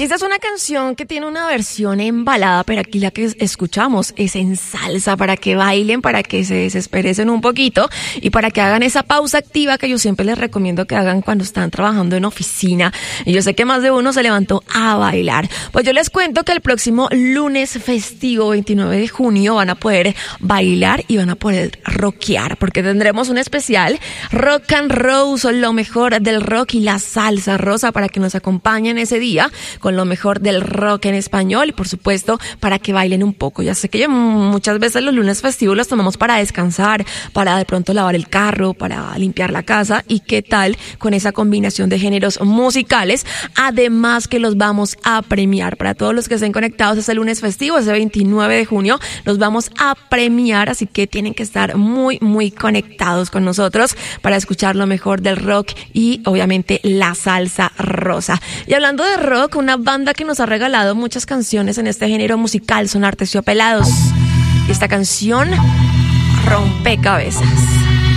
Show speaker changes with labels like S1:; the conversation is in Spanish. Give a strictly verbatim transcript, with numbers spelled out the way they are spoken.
S1: esta es una canción que tiene una versión en balada, pero aquí la que escuchamos es en salsa, para que bailen, para que se desesperesen un poquito y para que hagan esa pausa activa que yo siempre les recomiendo que hagan cuando están trabajando en oficina. Y yo sé que más de uno se levantó a bailar. Pues yo les cuento que el próximo lunes festivo, veintinueve de junio, van a poder bailar y van a poder rockear, porque tendremos un especial Rock and Roll, lo mejor del rock y la salsa rosa, para que nos acompañen ese día con lo mejor del rock en español y por supuesto para que bailen un poco. Ya sé que muchas veces los lunes festivos los tomamos para descansar, para de pronto lavar el carro, para limpiar la casa, y qué tal con esa combinación de géneros musicales, además que los vamos a premiar. Para todos los que estén conectados ese lunes festivo, ese veintinueve de junio, los vamos a premiar, así que tienen que estar muy muy conectados con nosotros para escuchar lo mejor del rock y obviamente la salsa rosa. Y hablando de rock, una banda que nos ha regalado muchas canciones en este género musical son Arterciopelados. Y esta canción, Rompecabezas.